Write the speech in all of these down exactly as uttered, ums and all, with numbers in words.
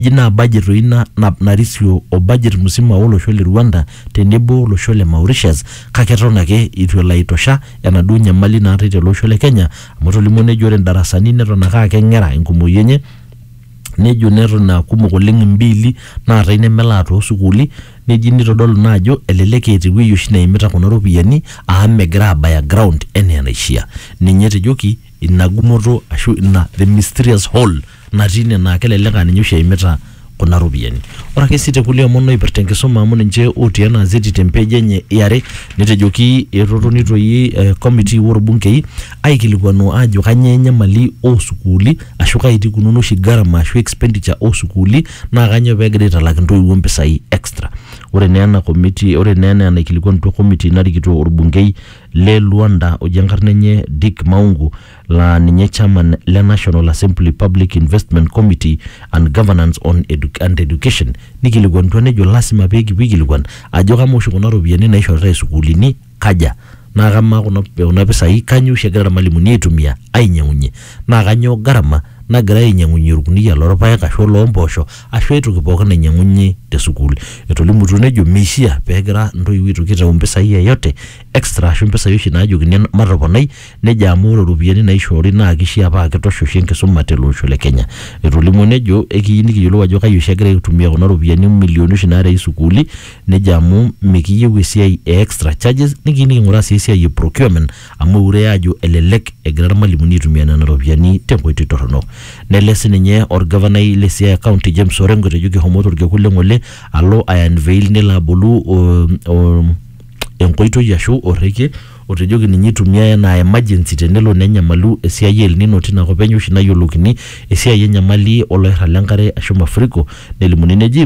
jina budget roina na narisio o budget musima wolo shole Rwanda tenebo lo shole Mauritius kaketona ke itwela itosha enadunya mali na rete lo shole Kenya amoto limone jore darasani netona ka kengera inkumoyenye nejo nero na kumok oleng mbili na taine melato sukuli neji nitodolu najo eleleke etiwi yoshina imita kuna ropiani ahamegira abaya ground ene anaishia ninye tejoki inagumoto ashu ina the mysterious hole natine na keleleka ninyo imita kuna ropiani ora kesite kulia mono ipertenkisoma amu nje otiana zeti tempeje enye yare nitejoki erotoni toyi eh, committee worbunge aikilikwano ajo kanyenya mali o sukuli ashu kaiti kununo shigarama ashu expenditure o sukuli na kanyo pegere talakintoi wompesai extra ore nena committee ore nena na ikilikwan to committee narikito orbungei le Luanda ojangarnenye Dick Maungu la ninye chairman le National Assembly Public Investment Committee and Governance on Edu and Education nikilikwan to nejo lasima pegi pikilikwan ajo kama ushikona robiani na ishoreta sukulini kaja na kama kuna una pesa hii kanyu shegera malimuni etumia ainyangunye na kanyo garama na gara inyangunye rukunia loropa kasho lombosho asho etu kipoka na inyangunye te sukuli etolimu tunejo mishia pegera ndo yitu kita umpesa hii yote extra asho mpesa yoshi na ajo kinia maraponai neja amuro rubiani na ishori na akishia pa ketosho shenke soma telo shole Kenya etolimu nejo ekiyini kiyolo wajo kayo shegera utumia kuna rubiani milioni shinare sukuli neja amu mikiye wisia extra charges nikini ngurasi sia ye procurement amu ure ajo elelek egira malimuni tumia na rubiani tempo itorono nelesi ninye or governor ile sia county James Orengo tejuki homoto rikule ngole alo I unveil nila bolu o, o enkoito yashu oreke otejoki ninyi tumia na emergency tenelo nenya malu esia yel nino tina kopenyo shina yolukini esia yenya mali oloira lenkare ashu mafriko nelimuni neji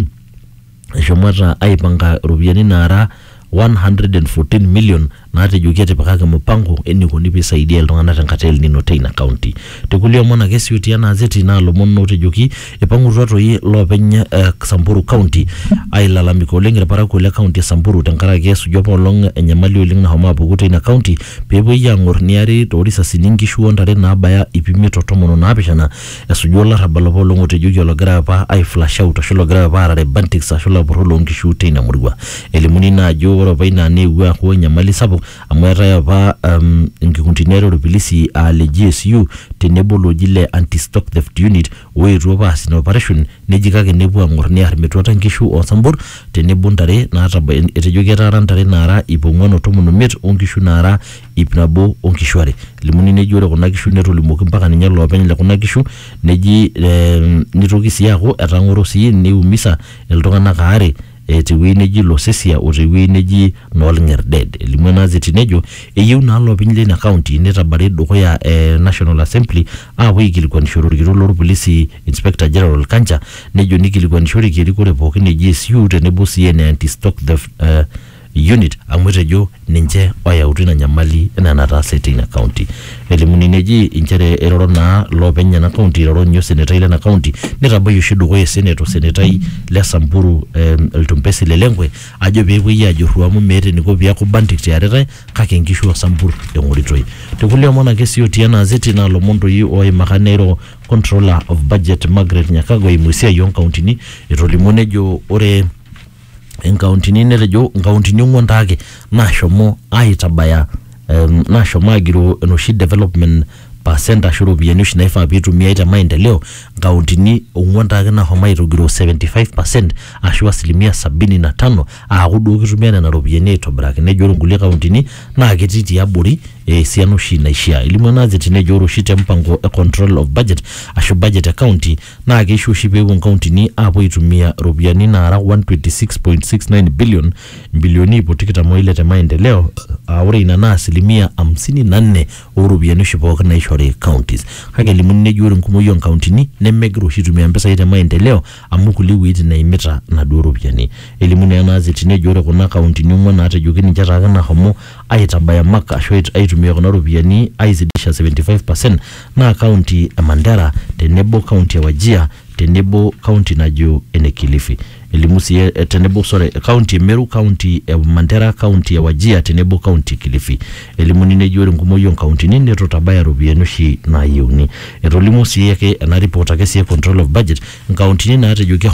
shomata aipanga rubiani nara one hundred fourteen million na tejoki atipakaka mpango eni koni pisaidia iltungana tenkateli nino teina county tekulia mwana kesi utiana zeti na lomono tejoki ipangu ruato yi lopenya uh, Samburu county ailalamiko olengire para kule county Samburu tenkara kesu jopa olong enyamali oling na homa apukute ina county pepo iya ngor niari torisa siningi shuondare na abaya ipimito tomono na apishana esujola rabalopo olongo tejoki ologira pa ai flash out ashulo gira pa arare bantix ashulo porolo ngishu teina murigwa elimuni na jo oropa ina ne uwa kuwa nyamali sabu amwera ya pa um, ngikuntinero rupilisi ale G S U tenebolo jile anti-stock theft unit we ruwa sina operation nejikake nebu angorni harmetuata nkishu o Samburu tenebundare na ataba etejoki atarantare nara ipongwano tomono met onkishu nara ipnabo onkishware limuni nejore kuna kishu neto limoki mpaka ninye lopeny le kuna kishu neji e, nitoki siyako etangoro siye neumisa iltungana kaare etiwi neji losesia otiwi neji nolnger dead limwana zetinejo eyiu na lopeny le na county netabare dokoya eh, National Assembly awe ikilikwan shororikiro lor polisi Inspector General Kancha nejo nikilikwan shorikiri kore poki neji S U tenebo C N anti-stock theft uh, unit amwetejo ninche oya utina nyamali na nata setina county elimuni neji inchere eroro na lopenya na county eroro nyo senator ile na county netabayo shido kwa senator senator le Samburu um, eltumpesi lelengwe ajo bewe ya joruwa mu mere niko bya ku bandik tiareta kake ngishu wa Samburu engolitoi tekulia mona kesi yotiana zeti na lomondo yi oi makanero controller of budget Margaret Nyakago imusia yon county ni etolimonejo ore encounty nine rejo encounty nyongondage nashomo aitabaya um, nashomo agiro enoshi development percent ashuru biyanushi naifa bitu miaita maendeleo county ni ongondage na homa irogiro seventy-five percent ashu asilimia sabini na tano agudu kitumia na robiyane itobrake nejoro ngule county ni na akititi aburi e siano shi naishia ilimwana zitine joro shite mpango a control of budget ashu budget account na akishu shibebu county ni apo itumia robiyani na ara one hundred twenty-six point six nine billion bilioni ipotikita moile te maendeleo aure ina na asilimia hamsini na nne urubiyani shiboka na ishore counties kage limunne joro nkumo yon county ni nemegro shitumia mpesa ite maendeleo amukuli iti na imeta na duro biyani elimune ana zitine joro kuna county ni mwana ata jokini jata na homo aitabaya maka ashu aitumia kuna rubiyani aizidisha seventy-five percent na county Mandera tenebo county ya Wajia tenebo county najo ene Kilifi. Elimu sii tenebo sorry county Meru, county e Mandera, county ya Wajir tenebo county Kilifi. Elimu nejo ore nkumoyo county ni netu tabaya ropiani oshi nayieuni. Etolimu sii ake ena report ake sii control of budget county ni naatejoki